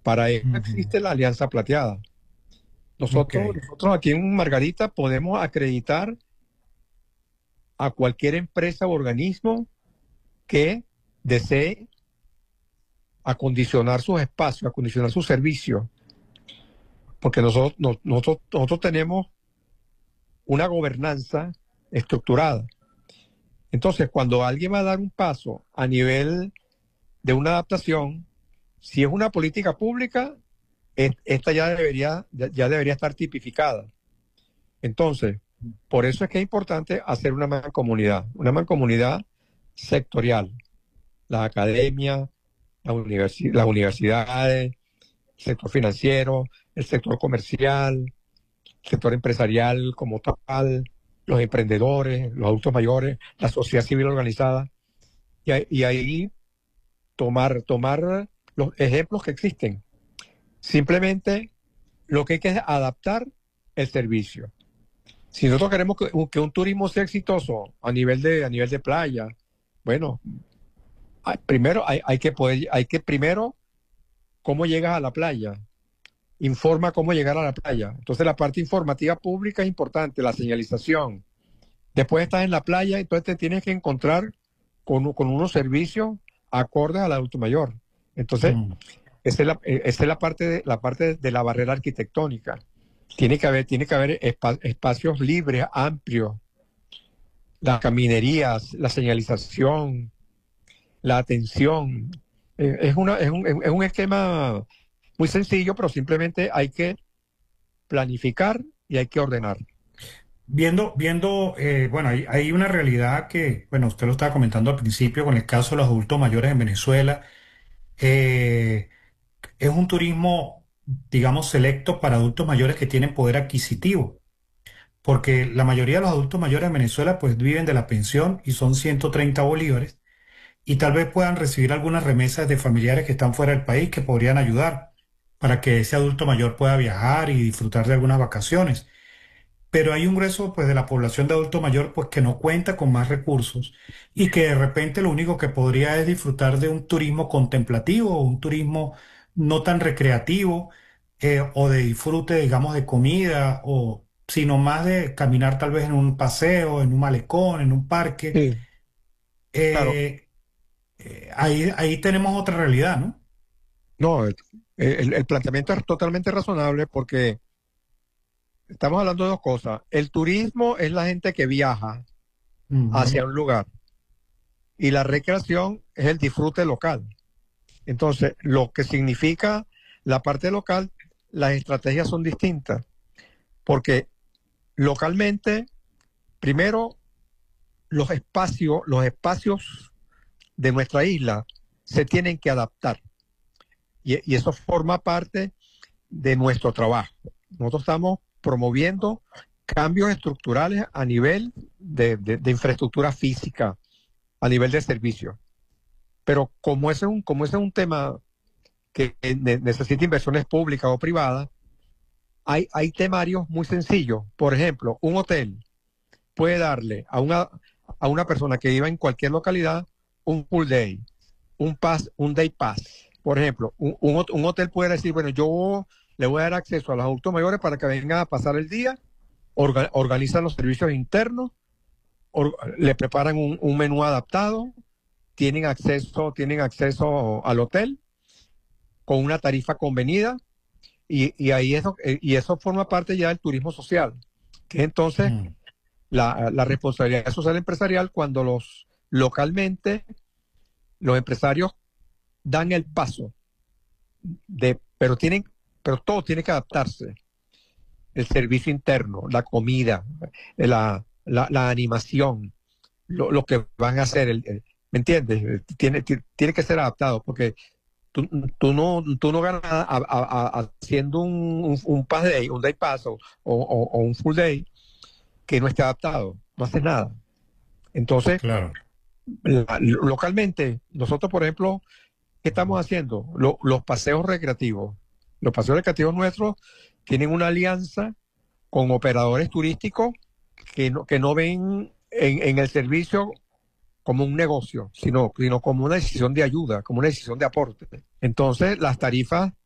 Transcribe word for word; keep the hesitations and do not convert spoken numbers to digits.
Para eso Ujú. existe la Alianza Plateada. Ok. Nosotros, nosotros aquí en Margarita podemos acreditar a cualquier empresa o organismo que desee acondicionar sus espacios, acondicionar sus servicios, porque nosotros, nos- nosotros, nosotros tenemos una gobernanza estructurada. Entonces, cuando alguien va a dar un paso a nivel de una adaptación, si es una política pública, es- esta ya debería, ya, ya debería estar tipificada. Entonces, por eso es que es importante hacer una mancomunidad, una mancomunidad sectorial, las academias, la universi- las universidades, el sector financiero, el sector comercial, el sector empresarial como tal, los emprendedores, los adultos mayores, la sociedad civil organizada, y, ahí- y ahí tomar, tomar los ejemplos que existen. Simplemente lo que hay que es adaptar el servicio. Si nosotros queremos que, un- que un turismo sea exitoso a nivel de, a nivel de playa, bueno, hay- primero hay, hay que poder, hay que primero cómo llegas a la playa, informa cómo llegar a la playa. Entonces la parte informativa pública es importante, la señalización. Después estás en la playa, entonces te tienes que encontrar con, con unos servicios acordes al adulto mayor. Entonces, Mm. esa es la, eh, esa es la parte de la parte de la barrera arquitectónica. Tiene que haber, tiene que haber espa- espacios libres, amplios, las caminerías, la señalización, la atención. Eh, es, una, es, un, es un esquema muy sencillo, pero simplemente hay que planificar y hay que ordenar. Viendo, viendo, eh, bueno, hay, hay una realidad que, bueno, usted lo estaba comentando al principio con el caso de los adultos mayores en Venezuela. Eh, es un turismo, digamos, selecto para adultos mayores que tienen poder adquisitivo, porque la mayoría de los adultos mayores en Venezuela pues viven de la pensión y son ciento treinta bolívares y tal vez puedan recibir algunas remesas de familiares que están fuera del país que podrían ayudar para que ese adulto mayor pueda viajar y disfrutar de algunas vacaciones. Pero hay un grueso pues de la población de adulto mayor pues que no cuenta con más recursos y que de repente lo único que podría es disfrutar de un turismo contemplativo o un turismo no tan recreativo, eh, o de disfrute, digamos, de comida, o sino más de caminar tal vez en un paseo, en un malecón, en un parque. Sí, claro. Eh, eh, ahí, ahí tenemos otra realidad, ¿no? No, el, el- el planteamiento es totalmente razonable porque estamos hablando de dos cosas. El turismo es la gente que viaja Ujú. hacia un lugar y la recreación es el disfrute local. Entonces, lo que significa la parte local, las estrategias son distintas porque localmente, primero, los espacios, los espacios de nuestra isla se tienen que adaptar y, y eso forma parte de nuestro trabajo. Nosotros estamos promoviendo cambios estructurales a nivel de, de, de infraestructura física, a nivel de servicio. Pero como ese es un, como ese es un tema que ne- necesita inversiones públicas o privadas, hay, hay temarios muy sencillos. Por ejemplo, un hotel puede darle a una, a una persona que viva en cualquier localidad un full day, un pass, un day pass. Por ejemplo, un, un, hot- un hotel puede decir, bueno, yo le voy a dar acceso a los adultos mayores para que vengan a pasar el día, orga- organizan los servicios internos, or- le preparan un, un menú adaptado, tienen acceso, tienen acceso al hotel con una tarifa convenida y, y ahí eso, eh, y eso forma parte ya del turismo social, que es entonces Mm. la, la responsabilidad social empresarial cuando los localmente los empresarios dan el paso de, pero tienen, pero todo tiene que adaptarse. El servicio interno, la comida, la, la, la animación, lo, lo, que van a hacer, el, el, ¿me entiendes? Tiene, tiene que ser adaptado porque tú, tú, no, tú no ganas a, a, a, haciendo un, un, un pass day, un day pass o, o, o, un full day que no esté adaptado, no haces nada. Entonces, Claro. la, localmente, nosotros, por ejemplo, ¿qué estamos haciendo? Lo, los paseos recreativos. Los paseos recreativos nuestros tienen una alianza con operadores turísticos que no, que no ven en, en el servicio como un negocio, sino, sino como una decisión de ayuda, como una decisión de aporte. Entonces, las tarifas